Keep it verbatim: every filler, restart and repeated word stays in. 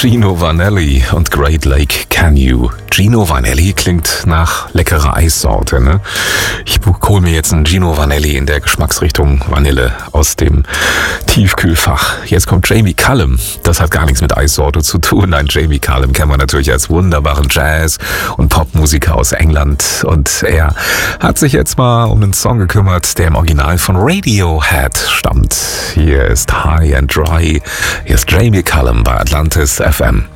Gino Vannelli und Great Lake Can You. Gino Vannelli klingt nach leckerer Eissorte, ne? Ich hole mir jetzt einen Gino Vannelli in der Geschmacksrichtung Vanille aus dem Tiefkühlfach. Jetzt kommt Jamie Cullum. Das hat gar nichts mit Eissorte zu tun. Nein, Jamie Cullum kennen wir natürlich als wunderbaren Jazz- und Popmusiker aus England. Und er hat sich jetzt mal um einen Song gekümmert, der im Original von Radiohead stammt. Hier ist High and Dry. Hier ist Jamie Cullum bei Atlantis F M.